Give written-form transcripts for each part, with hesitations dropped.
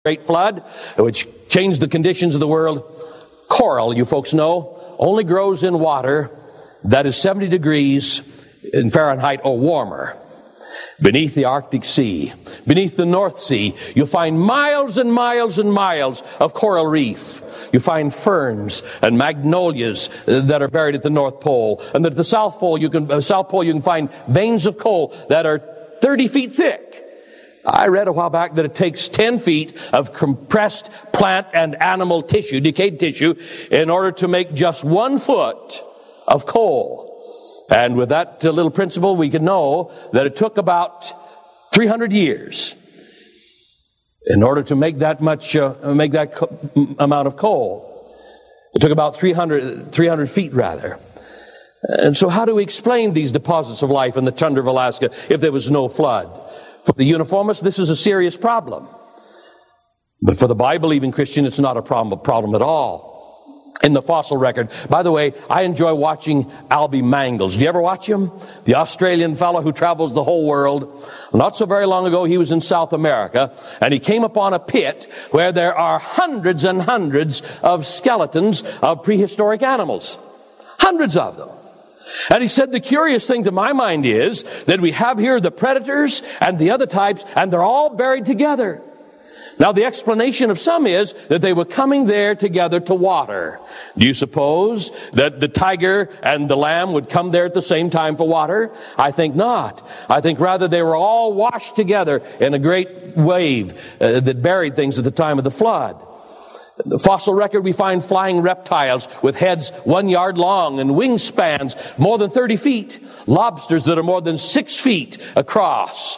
Great Flood, which changed the conditions of the world. Coral, you folks know, only grows in water that is 70 degrees in Fahrenheit or warmer. Beneath the Arctic Sea, beneath the North Sea, you'll find miles and miles and miles of coral reef. You find ferns and magnolias that are buried at the North Pole. And at the South Pole, you can find veins of coal that are 30 feet thick. I read a while back that it takes 10 feet of compressed plant and animal tissue, decayed tissue, in order to make just 1 foot of coal. And with that little principle, we can know that it took about 300 years in order to make that amount of coal. It took about 300 feet rather. And so how do we explain these deposits of life in the tundra of Alaska if there was no flood? For the uniformist, this is a serious problem. But for the Bible-believing Christian, it's not a problem at all. In the fossil record, by the way, I enjoy watching Albie Mangels. Do you ever watch him? The Australian fellow who travels the whole world. Not so very long ago, he was in South America, and he came upon a pit where there are hundreds and hundreds of skeletons of prehistoric animals. Hundreds of them. And he said the curious thing to my mind is that we have here the predators and the other types, and they're all buried together. Now, the explanation of some is that they were coming there together to water. Do you suppose that the tiger and the lamb would come there at the same time for water? I think not. I think rather they were all washed together in a great wave that buried things at the time of the flood. In the fossil record, we find flying reptiles with heads 1 yard long and wingspans more than 30 feet. Lobsters that are more than 6 feet across.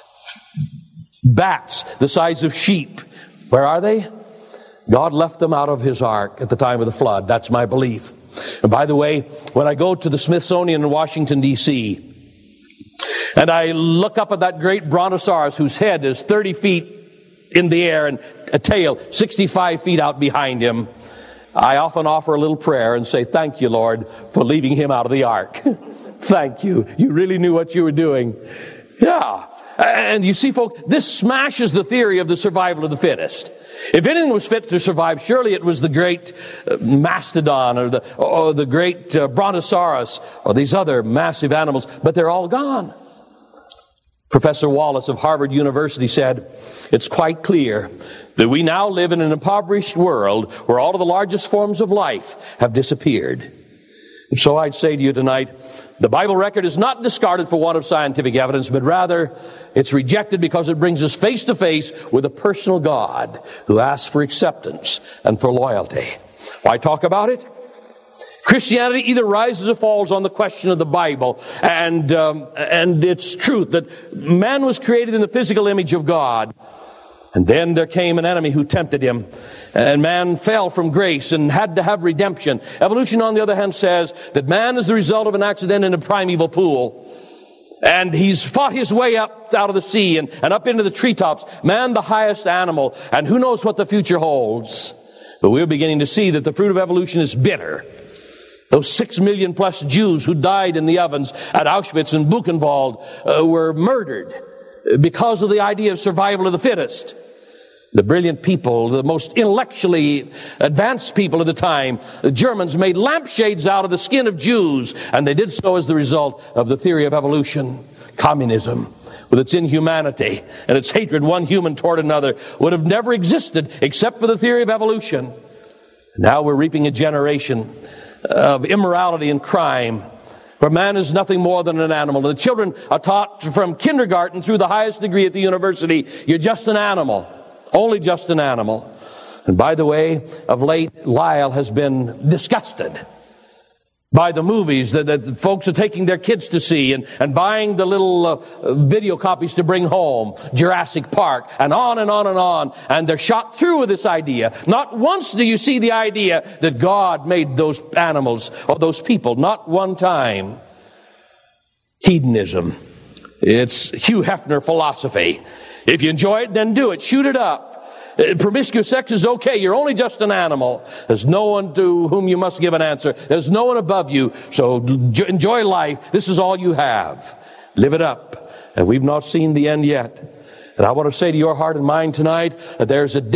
Bats the size of sheep. Where are they? God left them out of His ark at the time of the flood. That's my belief. And by the way, when I go to the Smithsonian in Washington, D.C., and I look up at that great brontosaurus whose head is 30 feet in the air and a tail 65 feet out behind him, I often offer a little prayer and say, thank you, Lord, for leaving him out of the ark. Thank you. You really knew what you were doing. Yeah. And you see, folks, this smashes the theory of the survival of the fittest. If anything was fit to survive, surely it was the great mastodon or the great brontosaurus or these other massive animals, but they're all gone. Professor Wallace of Harvard University said, it's quite clear that we now live in an impoverished world where all of the largest forms of life have disappeared. And so I'd say to you tonight, the Bible record is not discarded for want of scientific evidence, but rather it's rejected because it brings us face to face with a personal God who asks for acceptance and for loyalty. Why talk about it? Christianity either rises or falls on the question of the Bible and its truth that man was created in the physical image of God. And then there came an enemy who tempted him, and man fell from grace and had to have redemption. Evolution, on the other hand, says that man is the result of an accident in a primeval pool. And he's fought his way up out of the sea and up into the treetops. Man, the highest animal, and who knows what the future holds. But we're beginning to see that the fruit of evolution is bitter. Those 6 million plus Jews who died in the ovens at Auschwitz and Buchenwald were murdered because of the idea of survival of the fittest. The brilliant people, the most intellectually advanced people of the time, the Germans made lampshades out of the skin of Jews, and they did so as the result of the theory of evolution. Communism, with its inhumanity and its hatred one human toward another, would have never existed except for the theory of evolution. Now we're reaping a generation of immorality and crime, where man is nothing more than an animal. And the children are taught from kindergarten through the highest degree at the university, you're just an animal. Only just an animal. And by the way, of late, Lyle has been disgusted by the movies that folks are taking their kids to see and buying the little video copies to bring home. Jurassic Park, and on and on and on. And they're shot through with this idea. Not once do you see the idea that God made those animals or those people. Not one time. Hedonism. It's Hugh Hefner philosophy. If you enjoy it, then do it. Shoot it up. Promiscuous sex is okay. You're only just an animal. There's no one to whom you must give an answer. There's no one above you. So enjoy life. This is all you have. Live it up. And we've not seen the end yet. And I want to say to your heart and mind tonight that there's a